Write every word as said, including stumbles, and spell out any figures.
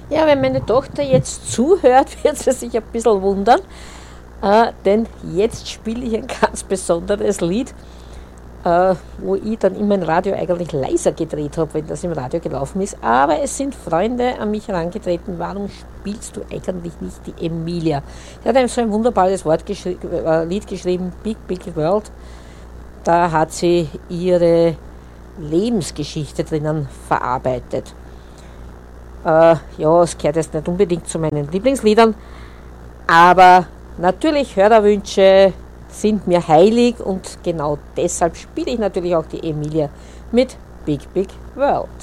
Ja, wenn meine Tochter jetzt zuhört, wird sie sich ein bisschen wundern, äh, denn jetzt spiele ich ein ganz besonderes Lied, äh, wo ich dann immer im Radio eigentlich leiser gedreht habe, wenn das im Radio gelaufen ist. Aber es sind Freunde an mich herangetreten, warum spielst du eigentlich nicht die Emilia? Sie hat ein so ein wunderbares Wort geschri äh, Lied geschrieben, Big Big World. Da hat sie ihre Lebensgeschichte drinnen verarbeitet. Äh, ja, es gehört jetzt nicht unbedingt zu meinen Lieblingsliedern, aber natürlich Hörerwünsche sind mir heilig und genau deshalb spiele ich natürlich auch die Emilia mit Big Big World.